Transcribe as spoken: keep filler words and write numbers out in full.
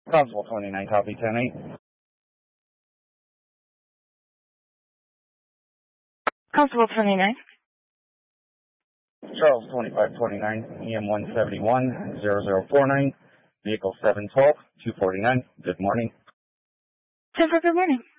Constable twenty-nine, copy ten eight. Constable twenty-nine. Charles twenty-five twenty-nine, E M one seventy-one, zero zero four nine, vehicle seven twelve, two forty-nine. Good morning. ten four, good morning.